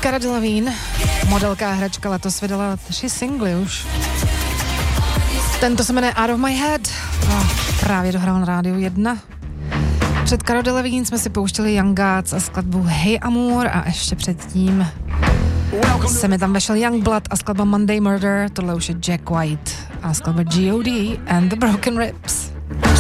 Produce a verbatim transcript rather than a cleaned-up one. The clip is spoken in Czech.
Cara Delevingne, modelka a hračka, letos vydala tři singly už. Tento se jmenuje Out of My Head a právě dohrál na rádiu jedna. Před Cara Delevingne jsme si pouštěli Young Gods a skladbu Hey Amour a ještě předtím se mi tam vešel Youngblood a skladba Monday Murder, tohle už je Jack White a skladba G O D and the Broken Ribs.